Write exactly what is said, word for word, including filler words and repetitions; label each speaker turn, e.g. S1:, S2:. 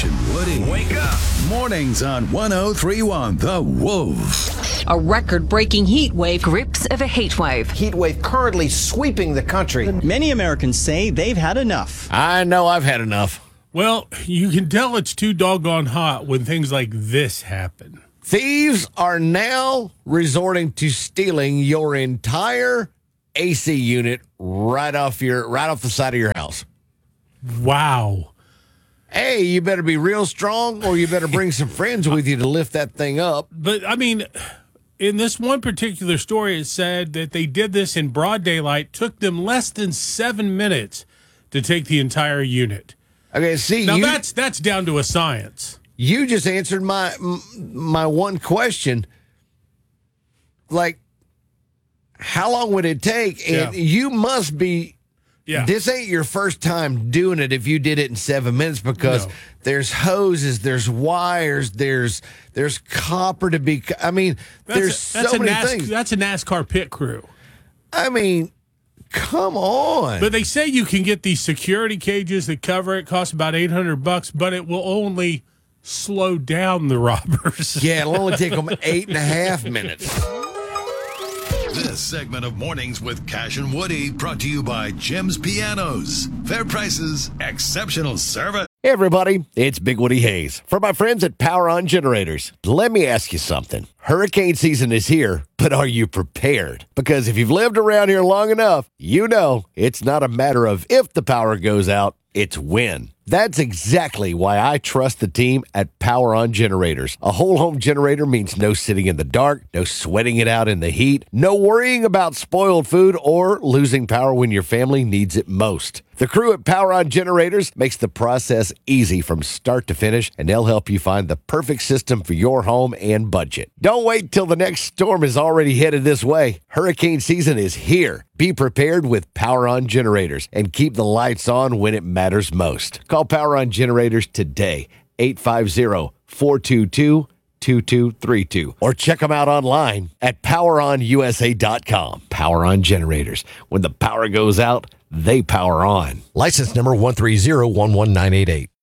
S1: Cash and Woody. Wake up. Mornings on one oh three one The Wolf.
S2: A record-breaking heat wave grips of a heat wave.
S3: Heat wave currently sweeping the country.
S4: Many Americans say they've had enough.
S5: I know I've had enough.
S6: Well, you can tell it's too doggone hot when things like this happen.
S5: Thieves are now resorting to stealing your entire A C unit right off your right off the side of your house.
S6: Wow.
S5: Hey, you better be real strong, or you better bring some friends with you to lift that thing up.
S6: But, I mean, in this one particular story, it said that they did this in broad daylight, took them less than seven minutes to take the entire unit.
S5: Okay, see,
S6: Now,
S5: you,
S6: that's that's down to a science.
S5: you just answered my my one question. Like, how long would it take? And
S6: Yeah.
S5: you must be...
S6: Yeah.
S5: This ain't your first time doing it if you did it in seven minutes because
S6: No.
S5: there's hoses, there's wires, there's there's copper to be. I mean,
S6: That's
S5: there's
S6: a, that's
S5: so
S6: a
S5: many
S6: NAS-
S5: things.
S6: That's a NASCAR pit crew.
S5: I mean, come on.
S6: But they say you can get these security cages that cover it. Cost about eight hundred bucks, but it will only slow down the robbers.
S5: Yeah, it'll only take them eight and a half minutes.
S1: This segment of Mornings with Cash and Woody brought to you by Jim's Pianos. Fair prices, exceptional service.
S5: Hey, everybody, it's Big Woody Hayes. For my friends at Power On Generators, let me ask you something. Hurricane season is here, but are you prepared? Because if you've lived around here long enough, you know it's not a matter of if the power goes out, it's when. That's exactly why I trust the team at Power On Generators. A whole home generator means no sitting in the dark, no sweating it out in the heat, no worrying about spoiled food or losing power when your family needs it most. The crew at Power On Generators makes the process easy from start to finish, and they'll help you find the perfect system for your home and budget. Don't wait till the next storm is already headed this way. Hurricane season is here. Be prepared with Power On Generators and keep the lights on when it matters most. Call Power On Generators today, eight five zero, four two two, two two three two, or check them out online at power on u s a dot com. Power On Generators. When the power goes out, they power on.
S3: License number one three zero one one nine eight eight.